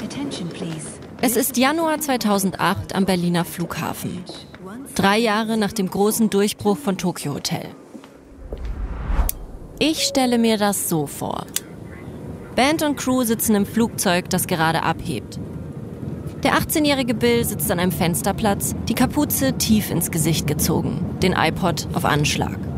Es ist Januar 2008 am Berliner Flughafen. 3 Jahre nach dem großen Durchbruch von Tokyo Hotel. Ich stelle mir das so vor. Band und Crew sitzen im Flugzeug, das gerade abhebt. Der 18-jährige Bill sitzt an einem Fensterplatz, die Kapuze tief ins Gesicht gezogen, den iPod auf Anschlag.